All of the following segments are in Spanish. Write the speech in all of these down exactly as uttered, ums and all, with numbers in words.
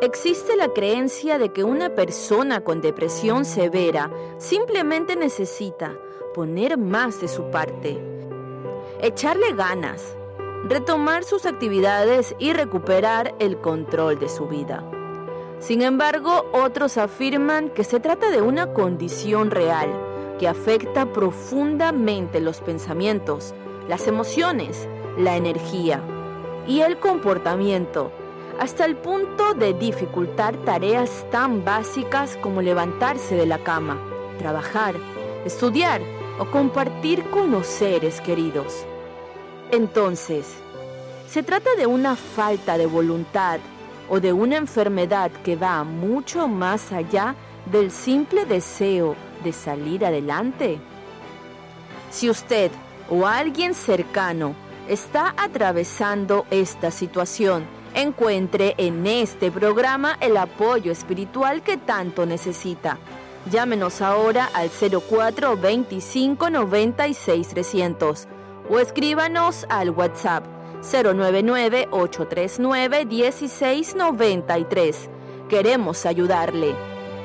Existe la creencia de que una persona con depresión severa simplemente necesita poner más de su parte, echarle ganas, retomar sus actividades y recuperar el control de su vida. Sin embargo, otros afirman que se trata de una condición real que afecta profundamente los pensamientos, las emociones, la energía y el comportamiento, hasta el punto de dificultar tareas tan básicas como levantarse de la cama, trabajar, estudiar o compartir con los seres queridos. Entonces, ¿se trata de una falta de voluntad o de una enfermedad que va mucho más allá del simple deseo de salir adelante? Si usted o alguien cercano está atravesando esta situación, encuentre en este programa el apoyo espiritual que tanto necesita. Llámenos ahora al cero cuatro veinticinco noventa y seis trescientos o escríbanos al WhatsApp cero nueve nueve ocho tres nueve uno seis nueve tres. Queremos ayudarle.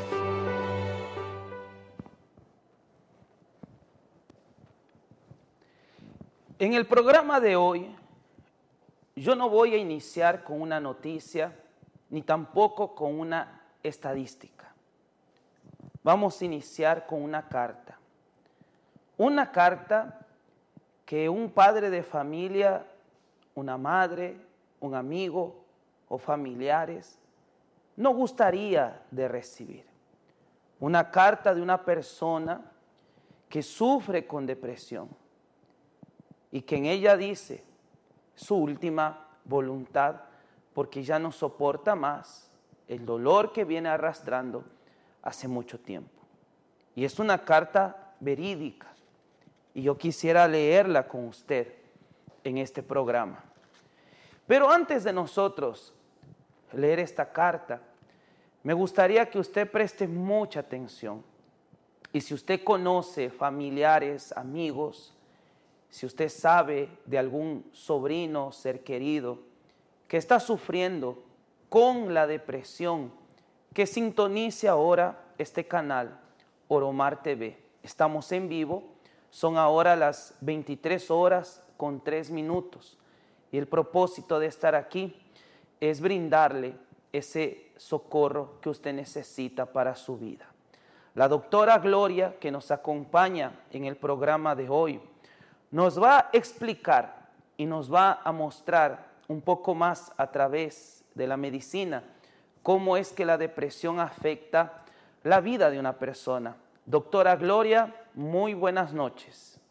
En el programa de hoy, yo no voy a iniciar con una noticia, ni tampoco con una estadística. Vamos a iniciar con una carta. Una carta que un padre de familia, una madre, un amigo o familiares no gustaría de recibir. Una carta de una persona que sufre con depresión y que en ella dice su última voluntad porque ya no soporta más el dolor que viene arrastrando hace mucho tiempo. Y es una carta verídica y yo quisiera leerla con usted en este programa. Pero antes de nosotros leer esta carta, me gustaría que usted preste mucha atención. Y si usted conoce familiares, amigos, si usted sabe de algún sobrino, ser querido, que está sufriendo con la depresión, que sintonice ahora este canal, Oromar T V. Estamos en vivo, son ahora las veintitrés horas con tres minutos. Y el propósito de estar aquí es brindarle ese socorro que usted necesita para su vida. La doctora Gloria, que nos acompaña en el programa de hoy, nos va a explicar y nos va a mostrar un poco más a través de la medicina cómo es que la depresión afecta la vida de una persona. Doctora Gloria, muy buenas noches.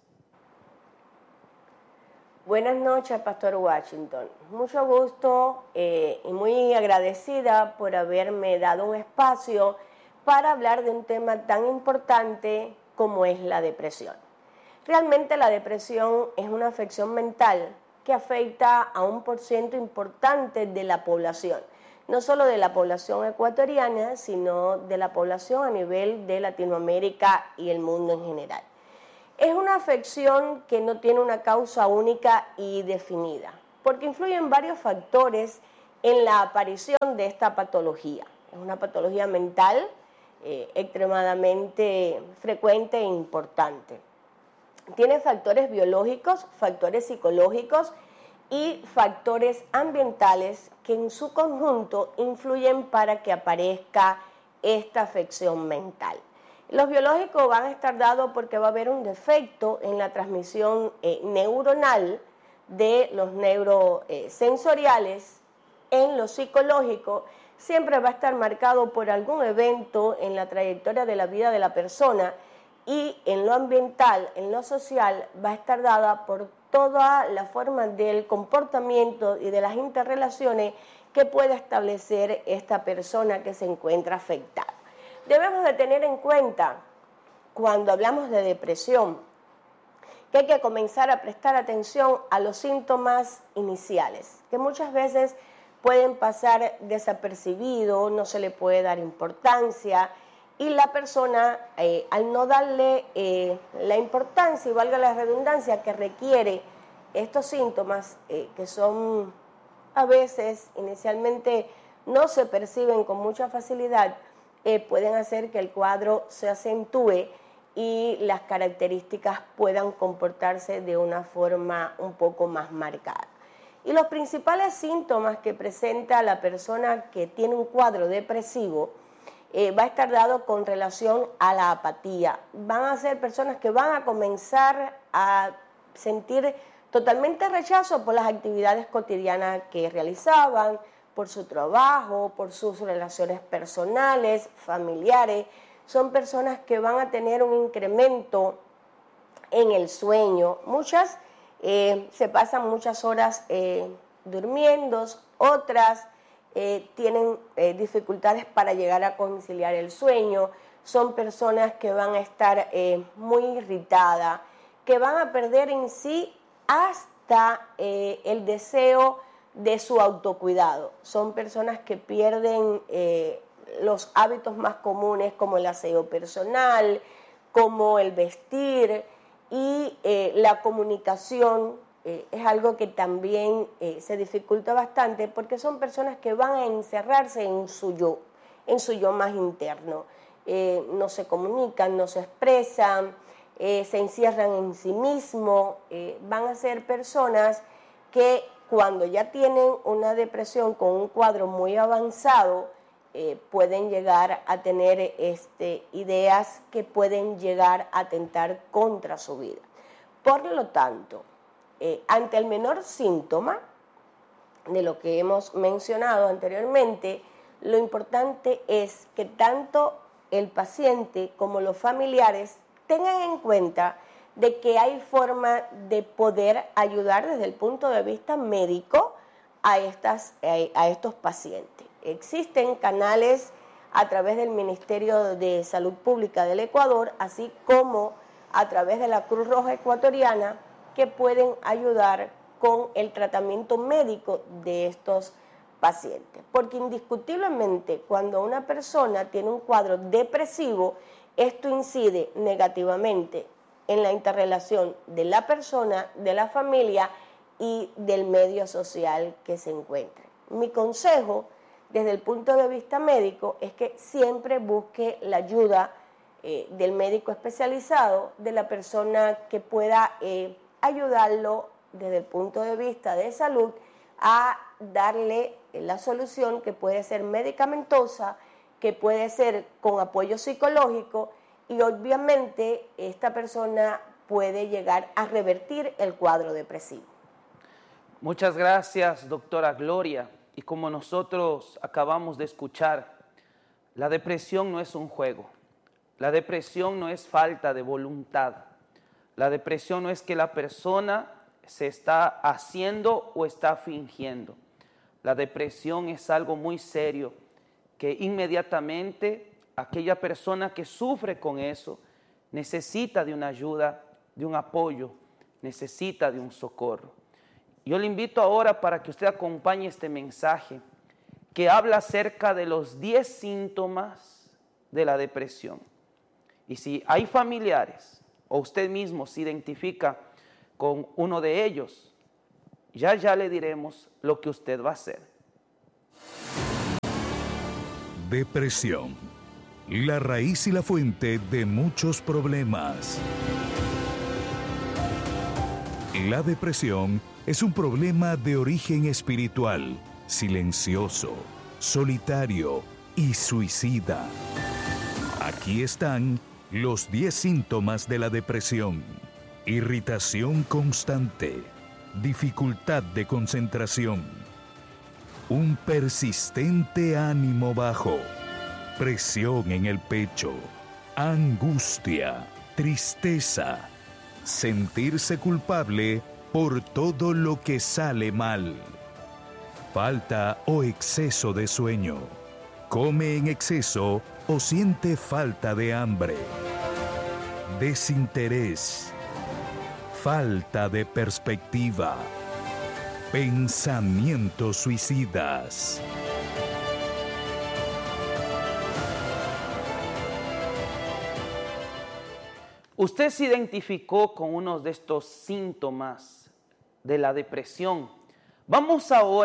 Buenas noches, Pastor Washington. Mucho gusto eh, y muy agradecida por haberme dado un espacio para hablar de un tema tan importante como es la depresión. Realmente la depresión es una afección mental que afecta a un porcentaje importante de la población, no solo de la población ecuatoriana, sino de la población a nivel de Latinoamérica y el mundo en general. Es una afección que no tiene una causa única y definida, porque influyen varios factores en la aparición de esta patología. Es una patología mental eh, extremadamente frecuente e importante. Tiene factores biológicos, factores psicológicos y factores ambientales que en su conjunto influyen para que aparezca esta afección mental. Los biológicos van a estar dados porque va a haber un defecto en la transmisión eh, neuronal de los neurosensoriales. En lo psicológico siempre va a estar marcado por algún evento en la trayectoria de la vida de la persona. Y en lo ambiental, en lo social, va a estar dada por toda la forma del comportamiento y de las interrelaciones que pueda establecer esta persona que se encuentra afectada. Debemos de tener en cuenta, cuando hablamos de depresión, que hay que comenzar a prestar atención a los síntomas iniciales, que muchas veces pueden pasar desapercibidos, no se le puede dar importancia, y la persona, eh, al no darle eh, la importancia, y valga la redundancia, que requiere estos síntomas, eh, que son a veces inicialmente no se perciben con mucha facilidad, eh, pueden hacer que el cuadro se acentúe y las características puedan comportarse de una forma un poco más marcada. Y los principales síntomas que presenta la persona que tiene un cuadro depresivo eh, va a estar dado con relación a la apatía. Van a ser personas que van a comenzar a sentir totalmente rechazo por las actividades cotidianas que realizaban, por su trabajo, por sus relaciones personales, familiares. Son personas que van a tener un incremento en el sueño. Muchas eh, se pasan muchas horas eh, durmiendo, otras eh, tienen eh, dificultades para llegar a conciliar el sueño. Son personas que van a estar eh, muy irritadas, que van a perder en sí hasta eh, el deseo de su autocuidado. Son personas que pierden eh, los hábitos más comunes como el aseo personal, como el vestir y eh, la comunicación eh, es algo que también eh, se dificulta bastante porque son personas que van a encerrarse en su yo, en su yo más interno. Eh, no se comunican, no se expresan, eh, se encierran en sí mismos, eh, van a ser personas que cuando ya tienen una depresión con un cuadro muy avanzado, Eh, pueden llegar a tener este, ideas que pueden llegar a atentar contra su vida. Por lo tanto, eh, ante el menor síntoma de lo que hemos mencionado anteriormente, lo importante es que tanto el paciente como los familiares tengan en cuenta de que hay forma de poder ayudar desde el punto de vista médico a, estas, a estos pacientes. Existen canales a través del Ministerio de Salud Pública del Ecuador, así como a través de la Cruz Roja Ecuatoriana, que pueden ayudar con el tratamiento médico de estos pacientes. Porque indiscutiblemente cuando una persona tiene un cuadro depresivo, esto incide negativamente en la interrelación de la persona, de la familia y del medio social que se encuentre. Mi consejo desde el punto de vista médico es que siempre busque la ayuda eh, del médico especializado, de la persona que pueda eh, ayudarlo desde el punto de vista de salud a darle la solución que puede ser medicamentosa, que puede ser con apoyo psicológico y obviamente esta persona puede llegar a revertir el cuadro depresivo. Muchas gracias, doctora Gloria. Y como nosotros acabamos de escuchar, la depresión no es un juego. La depresión no es falta de voluntad. La depresión no es que la persona se está haciendo o está fingiendo. La depresión es algo muy serio que inmediatamente aquella persona que sufre con eso necesita de una ayuda, de un apoyo, necesita de un socorro. Yo le invito ahora para que usted acompañe este mensaje que habla acerca de los diez síntomas de la depresión. Y si hay familiares o usted mismo se identifica con uno de ellos, ya ya le diremos lo que usted va a hacer. Depresión, la raíz y la fuente de muchos problemas. La depresión es un problema de origen espiritual, silencioso, solitario y suicida. Aquí están los diez síntomas de la depresión: irritación constante, dificultad de concentración, un persistente ánimo bajo, presión en el pecho, angustia, tristeza, sentirse culpable por todo lo que sale mal, falta o exceso de sueño, come en exceso o siente falta de hambre, desinterés, falta de perspectiva, pensamientos suicidas. Usted se identificó con uno de estos síntomas de la depresión. Vamos ahora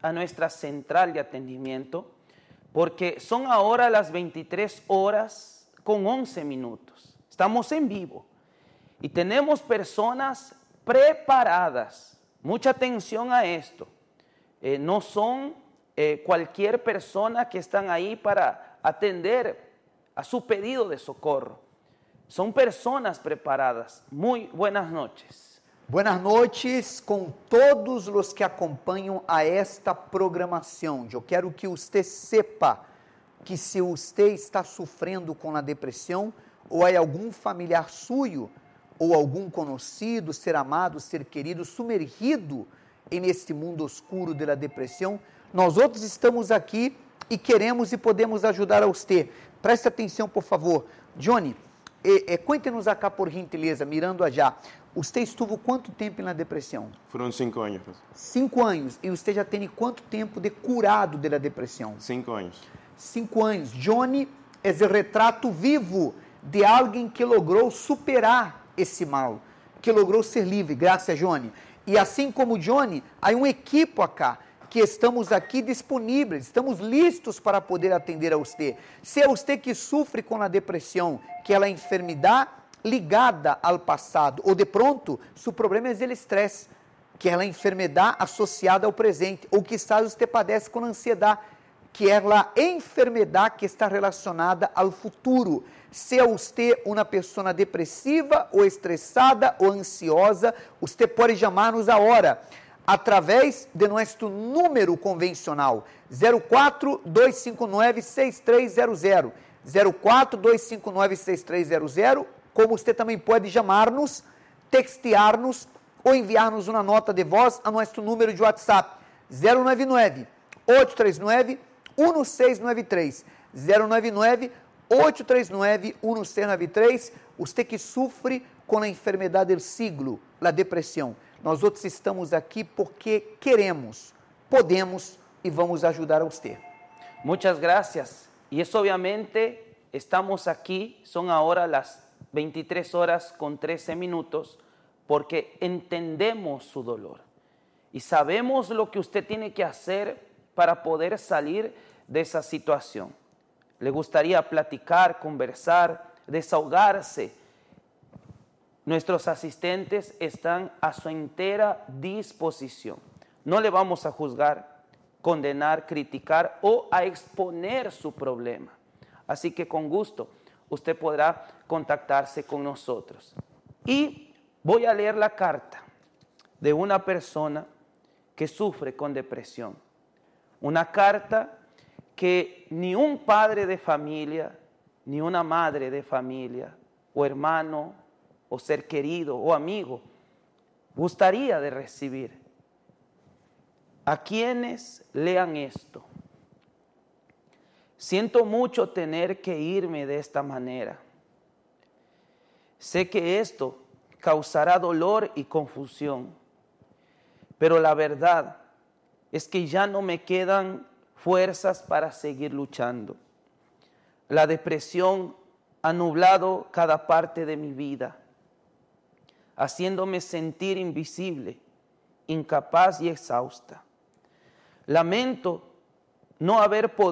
a nuestra central de atendimiento, porque son ahora las veintitrés horas con once minutos. Estamos en vivo y tenemos personas preparadas. Mucha atención a esto. Eh, no son eh, cualquier persona que están ahí para atender a su pedido de socorro. Son personas preparadas. Muy buenas noches. Buenas noites com todos os que acompanham a esta programação. Eu quero que você sepa que se você está sofrendo com a depressão ou é algum familiar suyo ou algum conhecido, ser amado, ser querido, sumergido neste mundo oscuro da depressão, nós outros estamos aqui e queremos e podemos ajudar a você. Preste atenção, por favor. Johnny, eh, eh, conte-nos acá por gentileza, mirando a já. Você estuvo quanto tempo na depressão? Foram cinco anos. Cinco anos. E você já tem quanto tempo de curado da depressão? Cinco anos. Cinco anos. Johnny é o retrato vivo de alguém que logrou superar esse mal, que logrou ser livre, graças a Johnny. E assim como Johnny, há um equipe acá, que estamos aqui disponíveis, estamos listos para poder atender a você. Se é você que sofre com a depressão, que é a enfermidade ligada ao passado, ou de pronto, seu problema é o estresse, que é a enfermidade associada ao presente, ou quizás você padece com ansiedade, que é a enfermidade que está relacionada ao futuro. Se é você uma pessoa depressiva, ou estressada, ou ansiosa, você pode chamar-nos agora, através de nosso número convencional, zero quatro dois cinco nove seis três zero zero, zero quatro dois cinco nove seis três zero zero, como você também pode chamar-nos, textear-nos ou enviar-nos uma nota de voz a nosso número de WhatsApp, zero nove nove oito três nove um seis nove três, zero nove nove oito três nove um seis nove três, você que sofre com a enfermidade do siglo, a depressão. Nós outros estamos aqui porque queremos, podemos e vamos ajudar a você. Muchas gracias. Y es obviamente, estamos aquí, son ahora las veintitrés horas con trece minutos, porque entendemos su dolor. Y sabemos lo que usted tiene que hacer para poder salir de esa situación. Le gustaría platicar, conversar, desahogarse. Nuestros asistentes están a su entera disposición. No le vamos a juzgar, condenar, criticar o a exponer su problema. Así que con gusto usted podrá contactarse con nosotros. Y voy a leer la carta de una persona que sufre con depresión. Una carta que ni un padre de familia, ni una madre de familia, o hermano, o ser querido o amigo, gustaría de recibir. A quienes lean esto: siento mucho tener que irme de esta manera. Sé que esto causará dolor y confusión, pero la verdad es que ya no me quedan fuerzas para seguir luchando. La depresión ha nublado cada parte de mi vida, haciéndome sentir invisible, incapaz y exhausta. Lamento no haber podido